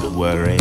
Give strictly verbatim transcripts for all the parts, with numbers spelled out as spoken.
don't worry.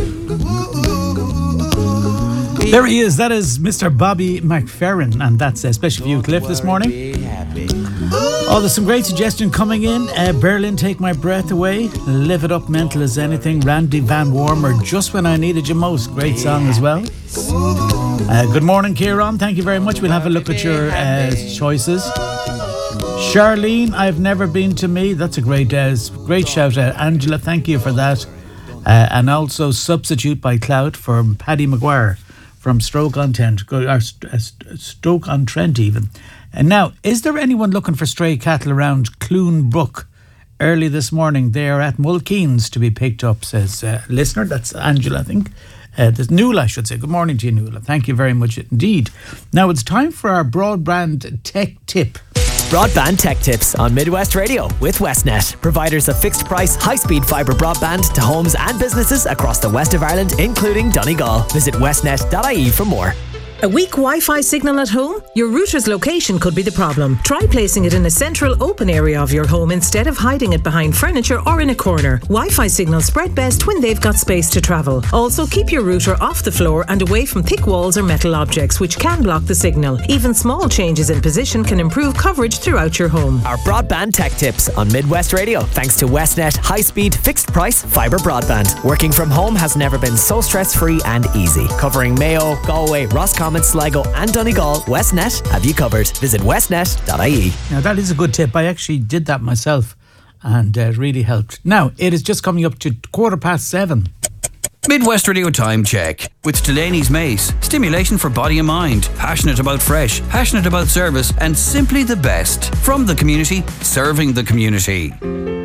There he is. That is Mister Bobby McFerrin, and that's especially for you, Cliff, this morning. Oh, there's some great suggestion coming in. Uh, Berlin, Take My Breath Away. Live It Up, Mental as Anything. Randy Van Warmer, Just When I Needed You Most. Great song as well. Uh, good morning, Kieran. Thank you very much. We'll have a look at your uh, choices. Charlene, I've Never Been to Me. That's a great, uh, great shout out. Angela, thank you for that. Uh, and also Substitute by Cloud from Paddy Maguire from Stoke-on-Trent, or Stoke-on-Trent even. And now, is there anyone looking for stray cattle around Clune Brook? Early this morning, they are at Mulkeens to be picked up, says uh, listener. That's Angela, I think. Uh, there's Nuala, I should say. Good morning to you, Nuala. Thank you very much indeed. Now, it's time for our broadband tech tip. Broadband Tech Tips on Midwest Radio with Westnet, providers of fixed price, high-speed fibre broadband to homes and businesses across the west of Ireland, including Donegal. Visit westnet dot I E for more. A weak Wi-Fi signal at home? Your router's location could be the problem. Try placing it in a central open area of your home instead of hiding it behind furniture or in a corner. Wi-Fi signals spread best when they've got space to travel. Also, keep your router off the floor and away from thick walls or metal objects, which can block the signal. Even small changes in position can improve coverage throughout your home. Our Broadband Tech Tips on Midwest Radio, thanks to Westnet high-speed, fixed-price fibre broadband. Working from home has never been so stress-free and easy. Covering Mayo, Galway, Roscommon, Sligo and Donegal, Westnet have you covered. Visit westnet dot I E. Now that is a good tip. I actually did that myself and uh, it really helped. Now it is just coming up to quarter past seven. Midwest Radio Time Check with Delaney's Mace. Stimulation for body and mind. Passionate about fresh, passionate about service and simply the best. From the community, serving the community.